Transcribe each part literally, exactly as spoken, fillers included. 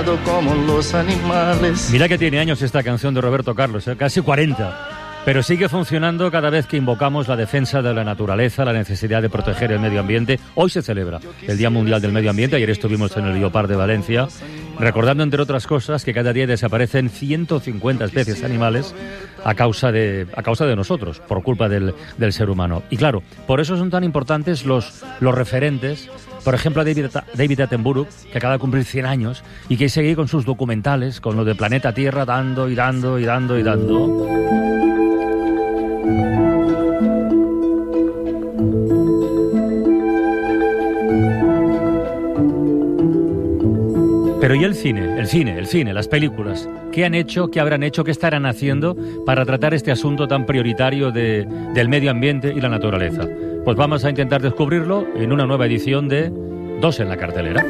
cuidado como los animales. Mira que tiene años esta canción de Roberto Carlos, ¿eh? Casi cuarenta. Pero sigue funcionando cada vez que invocamos la defensa de la naturaleza, la necesidad de proteger el medio ambiente. Hoy se celebra el Día Mundial del Medio Ambiente. Ayer estuvimos en el Biopar de Valencia, recordando, entre otras cosas, que cada día desaparecen ciento cincuenta especies animales a causa de, a causa de nosotros, por culpa del, del ser humano. Y claro, por eso son tan importantes los, los referentes. Por ejemplo, David, David Attenborough, que acaba de cumplir cien años y que sigue con sus documentales, con lo de Planeta Tierra, dando y dando y dando y dando. Pero ¿y el cine? El cine, el cine, las películas. ¿Qué han hecho, qué habrán hecho, qué estarán haciendo para tratar este asunto tan prioritario de, del medio ambiente y la naturaleza? Pues vamos a intentar descubrirlo en una nueva edición de Dos en la cartelera.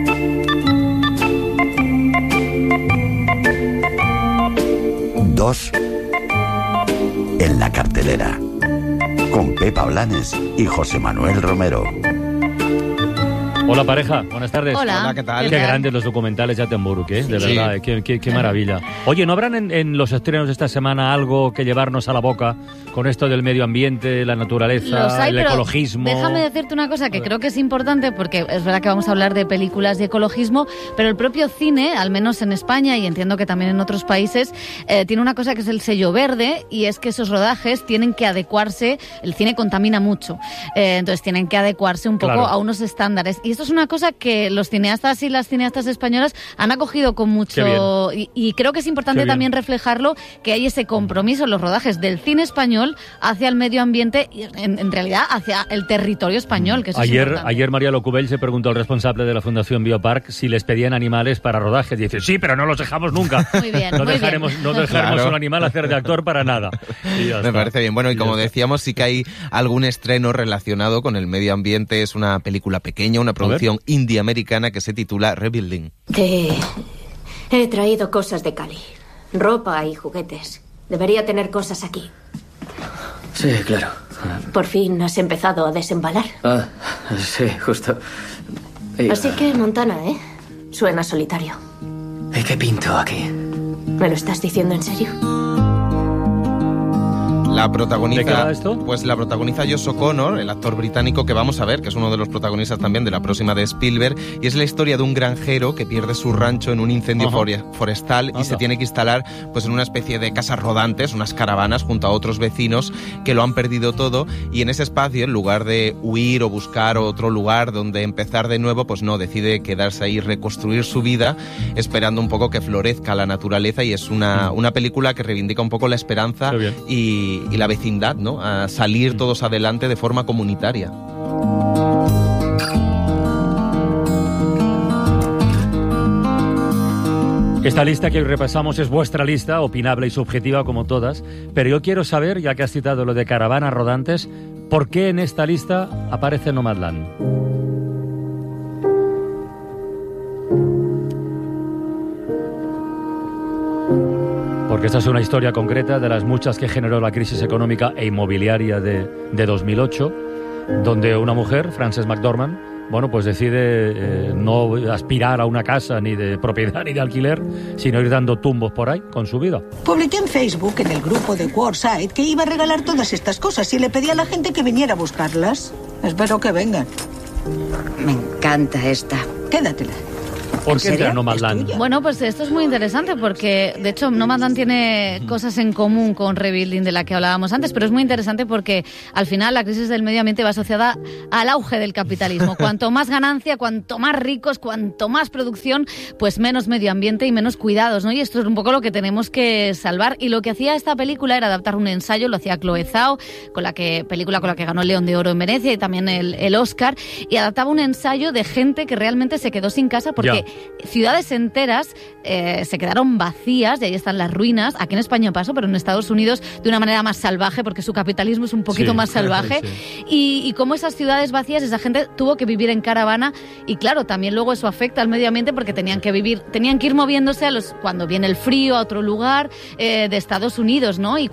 Dos en la cartelera, con Pepa Blanes y José Manuel Romero. Hola pareja, buenas tardes. Hola, Hola, ¿qué tal? Qué ¿Qué tal? grandes los documentales de Attenborough, ¿eh? De Sí. verdad, qué, qué, qué maravilla. Oye, ¿no habrán en, en los estrenos de esta semana algo que llevarnos a la boca con esto del medio ambiente, la naturaleza, Los hay, el pero ecologismo? Déjame decirte una cosa que creo que es importante, porque es verdad que vamos a hablar de películas de ecologismo, pero el propio cine, al menos en España y entiendo que también en otros países, eh, tiene una cosa que es el sello verde, y es que esos rodajes tienen que adecuarse. El cine contamina mucho, eh, entonces tienen que adecuarse un poco Claro. a unos estándares. Y esto es una cosa que los cineastas y las cineastas españolas han acogido con mucho, y, y creo que es importante también reflejarlo, que hay ese compromiso en los rodajes del cine español hacia el medio ambiente y en, en realidad hacia el territorio español, que eso es Ayer, importante. ayer María Locubell se preguntó al responsable de la Fundación Biopark si les pedían animales para rodajes. Y dice, sí, pero no los dejamos nunca. Muy bien, no muy dejaremos, bien. No dejaremos Claro. un animal hacer de actor para nada. Y ya Me está. parece bien. Bueno, y ya como está. decíamos, sí que hay algún estreno relacionado con el medio ambiente. Es una película pequeña, una producción indie-americana que se titula Rebuilding. Te he traído cosas de Cali. Ropa y juguetes. Debería tener cosas aquí. Sí, claro. Por fin has empezado a desembalar. Ah, sí, justo. Y, Así que, Montana, ¿eh? Suena solitario. ¿Y qué pinto aquí? ¿Me lo estás diciendo en serio? La protagoniza, ¿De qué va esto? Pues la protagoniza Josh O'Connor, el actor británico que vamos a ver, que es uno de los protagonistas también de la próxima de Spielberg, y es la historia de un granjero que pierde su rancho en un incendio Ajá. fore- forestal Anda. y se tiene que instalar pues en una especie de casas rodantes, unas caravanas junto a otros vecinos que lo han perdido todo, y en ese espacio, en lugar de huir o buscar otro lugar donde empezar de nuevo, pues no, decide quedarse ahí y reconstruir su vida, esperando un poco que florezca la naturaleza, y es una, una película que reivindica un poco la esperanza Qué bien. y, y la vecindad, ¿no? A salir todos adelante de forma comunitaria. Esta lista que hoy repasamos es vuestra lista, opinable y subjetiva como todas, pero yo quiero saber, ya que has citado lo de caravanas rodantes, ¿por qué en esta lista aparece Nomadland? Porque esta es una historia concreta de las muchas que generó la crisis económica e inmobiliaria de, de dos mil ocho, donde una mujer, Frances McDormand, bueno, pues decide eh, no aspirar a una casa ni de propiedad ni de alquiler, sino ir dando tumbos por ahí con su vida. Publiqué en Facebook, en el grupo de Warside, que iba a regalar todas estas cosas y le pedí a la gente que viniera a buscarlas. Espero que vengan. Me encanta esta. Quédatela. ¿Por qué entra serio? Nomadland? ¿Es tuya? Bueno, pues esto es muy interesante porque, de hecho, Nomadland tiene cosas en común con Rebuilding de la que hablábamos antes, pero es muy interesante porque, al final, la crisis del medio ambiente va asociada al auge del capitalismo. Cuanto más ganancia, cuanto más ricos, cuanto más producción, pues menos medio ambiente y menos cuidados, ¿no? Y esto es un poco lo que tenemos que salvar. Y lo que hacía esta película era adaptar un ensayo, lo hacía Chloe Zhao, con la que, película con la que ganó el León de Oro en Venecia y también el, el Oscar, y adaptaba un ensayo de gente que realmente se quedó sin casa porque Ya. ciudades enteras eh, se quedaron vacías, y ahí están las ruinas. Aquí en España pasó, pero en Estados Unidos de una manera más salvaje, porque su capitalismo es un poquito Sí, más salvaje. sí. Y, y como esas ciudades vacías, esa gente tuvo que vivir en caravana, y claro, también luego eso afecta al medio ambiente porque tenían que vivir, tenían que ir moviéndose a los, cuando viene el frío, a otro lugar eh, de Estados Unidos, ¿no? Y